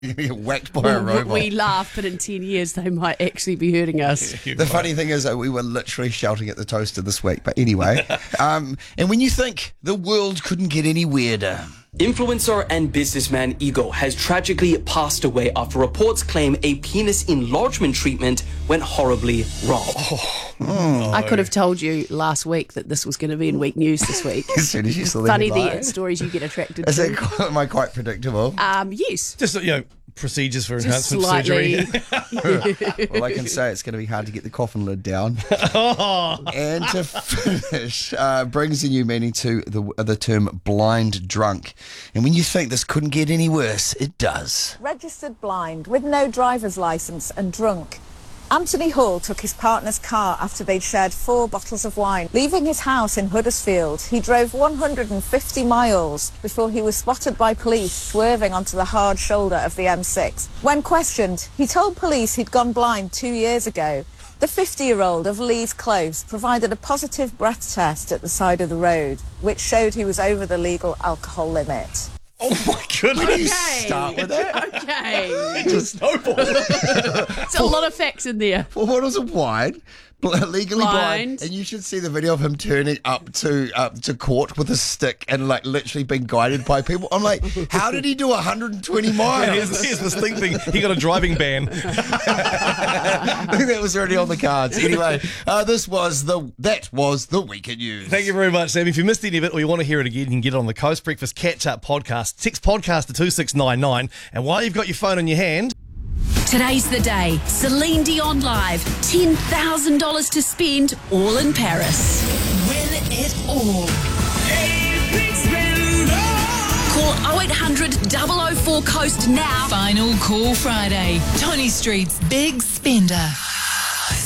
You get whacked by a robot. We laugh, but in 10 years they might actually be hurting us. The funny thing is that we were literally shouting at the toaster this week. But anyway, and when you think the world couldn't get any weirder. Influencer and businessman Ego has tragically passed away after reports claim a penis enlargement treatment went horribly wrong. I could have told you last week that this was going to be in Week News this week. As soon as you saw the Funny headline. the stories you get attracted Is to. it, am I quite predictable? Yes. Just, procedures for Just enhancement slightly. surgery. Well, I can say it's going to be hard to get the coffin lid down. And to finish, brings a new meaning to the term blind drunk. And when you think this couldn't get any worse, it does. Registered blind, with no driver's licence and drunk. Anthony Hall took his partner's car after they'd shared 4 bottles of wine. Leaving his house in Huddersfield, he drove 150 miles before he was spotted by police swerving onto the hard shoulder of the M6. When questioned, he told police he'd gone blind 2 years ago. The 50-year-old of Leeds Close provided a positive breath test at the side of the road, which showed he was over the legal alcohol limit. Oh my goodness. Where do you start with that? Okay. Just snowball. It's a lot of facts in there. 4 bottles of wine, legally blind, and you should see the video of him turning up to court with a stick and like literally being guided by people. I'm like, how did he do 120 miles? Here's this thing. He got a driving ban. I think that was already on the cards. Anyway, that was the weekend news. Thank you very much, Sam. If you missed any of it or you want to hear it again, you can get it on the Coast Breakfast Catch Up podcast. Text podcast to 2699. And while you've got your phone in your hand, Today's the day. Celine Dion live. $10,000 to spend, all in Paris. Win it all. Call 0800 004 Coast now. Final call Friday. Tony Street's Big Spender.